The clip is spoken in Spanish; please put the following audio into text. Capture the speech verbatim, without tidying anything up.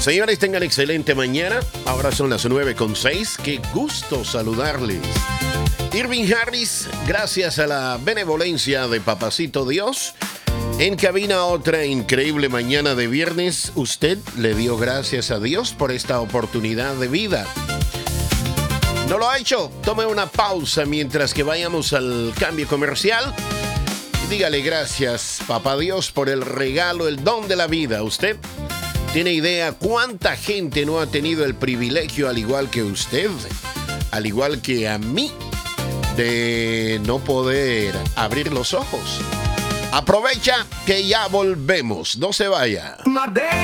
Señores, tengan excelente mañana. Ahora son las nueve con seis. Qué gusto saludarles. Irving Harris, gracias a la benevolencia de Papacito Dios. En cabina, otra increíble mañana de viernes. Usted le dio gracias a Dios por esta oportunidad de vida. ¿No lo ha hecho? Tome una pausa mientras que vayamos al cambio comercial. Y dígale gracias, Papá Dios, por el regalo, el don de la vida. ¿Usted tiene idea cuánta gente no ha tenido el privilegio, al igual que usted, al igual que a mí, de no poder abrir los ojos? Aprovecha que ya volvemos. No se vaya.